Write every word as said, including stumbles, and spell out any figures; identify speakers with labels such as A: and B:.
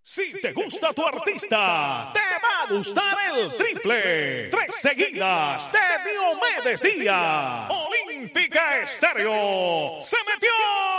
A: Si te gusta tu artista, te va a gustar el triple. Tres seguidas de Diomedes Díaz. Olímpica Estéreo se metió